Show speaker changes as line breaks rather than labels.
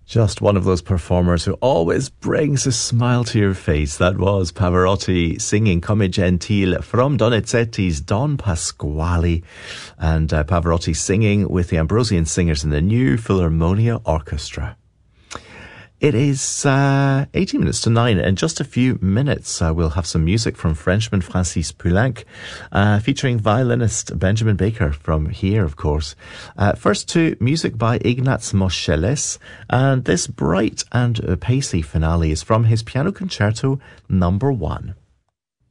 Just one of those performers who always brings a smile to your face. That was Pavarotti singing Come Gentile from Donizetti's Don Pasquale, and Pavarotti singing with the Ambrosian Singers in the New Philharmonia Orchestra. It is 18 minutes to 9. In just a few minutes, we'll have some music from Frenchman Francis Poulenc, featuring violinist Benjamin Baker from here, of course. First to music by Ignaz Moscheles, and this bright and pacey finale is from his Piano Concerto No. 1.